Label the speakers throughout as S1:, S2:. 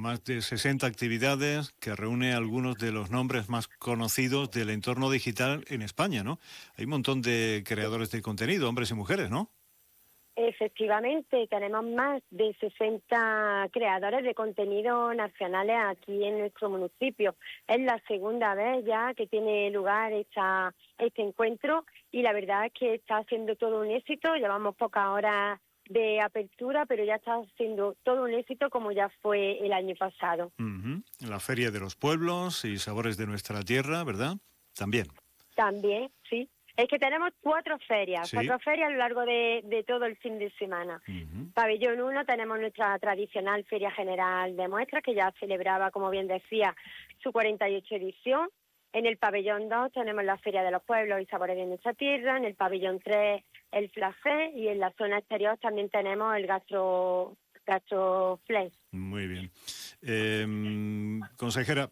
S1: más de 60 actividades que reúne algunos de los nombres más conocidos del entorno digital en España, ¿no? Hay un montón de creadores de contenido, hombres y mujeres, ¿no?
S2: Efectivamente, tenemos más de 60 creadores de contenido nacionales aquí en nuestro municipio. Es la segunda vez ya que tiene lugar este encuentro y la verdad es que está siendo todo un éxito. Llevamos pocas horas de apertura, pero ya está siendo todo un éxito como ya fue el año pasado.
S1: La Feria de los Pueblos y Sabores de nuestra Tierra, ¿verdad? También.
S2: También, sí. Es que tenemos cuatro ferias
S1: Sí.
S2: a lo largo de todo el fin de semana. Pabellón 1 tenemos nuestra tradicional Feria General de Muestras, que ya celebraba, como bien decía, su 48 edición. En el Pabellón 2 tenemos la Feria de los Pueblos y Sabores de nuestra Tierra. En el Pabellón 3 el Flacé y en la zona exterior también tenemos el Gastroflex.
S1: Muy bien. Consejera,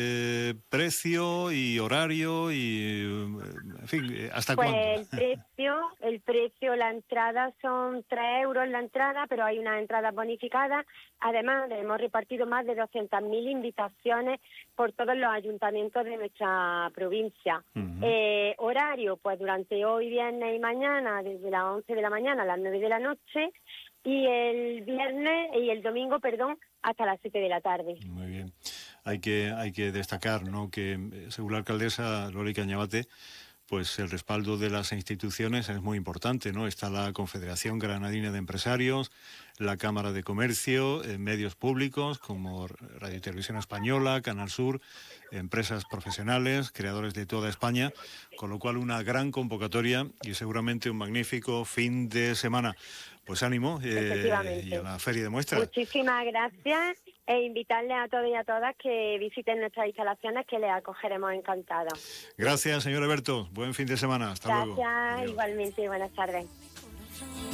S1: precio y horario y, en fin, ¿hasta
S2: Pues
S1: cuándo?
S2: el precio, la entrada son 3 euros la entrada, pero hay una entrada bonificada. Además, hemos repartido más de 200.000 invitaciones por todos los ayuntamientos de nuestra provincia. Horario, pues durante hoy, viernes y mañana, desde las 11 de la mañana a las 9 de la noche, y el viernes y el domingo, hasta las 7 de la tarde.
S1: Muy bien. Hay que destacar, ¿no?, que según la alcaldesa Loli Cañabate, pues el respaldo de las instituciones es muy importante, ¿no? Está la Confederación Granadina de Empresarios, la Cámara de Comercio, medios públicos como Radio y Televisión Española, Canal Sur, empresas profesionales, creadores de toda España, con lo cual una gran convocatoria y seguramente un magnífico fin de semana. Pues ánimo y a la Feria de Muestras.
S2: Muchísimas gracias e invitarles a todos y a todas que visiten nuestras instalaciones, que les acogeremos encantados.
S1: Gracias, señor Eberto. Buen fin de semana. Hasta luego.
S2: Gracias, igualmente. Buenas tardes.